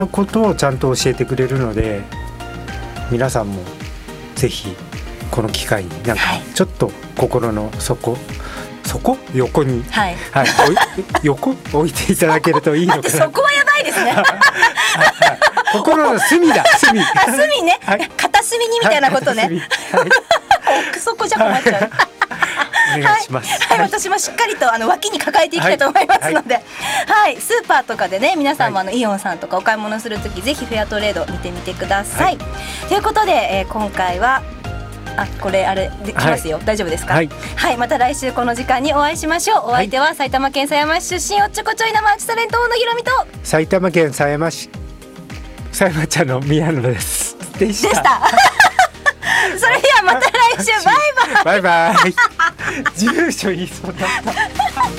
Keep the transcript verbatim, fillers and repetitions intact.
のことをちゃんと教えてくれるので、皆さんもぜひこの機会になんかちょっと心の底、そこ横に、はいはい、横置いていただけるといいのかな。 そこはやばいですね。 心の隅だ、隅。 あ、隅ね、はい、片隅にみたいなことね。はい、奥底じゃ困っちゃう。 お願いします。 はい、はい、私もしっかりとあの脇に抱えていきたいと思いますので、はいはい、スーパーとかでね、皆さんもあの、はい、イオンさんとかお買い物するときぜひフェアトレード見てみてください。はい、ということで、えー、今回はあ、これあれできますよ、はい、大丈夫ですか。はい、はい、また来週この時間にお会いしましょう。お相手は埼玉県狭山市出身おっちょこちょい生アーチタレント大野ひろみと、 埼玉県狭山市狭山茶の宮野ですでした。でしたそれではまた来週バイバイ。バイバイ。住所言いそうだった。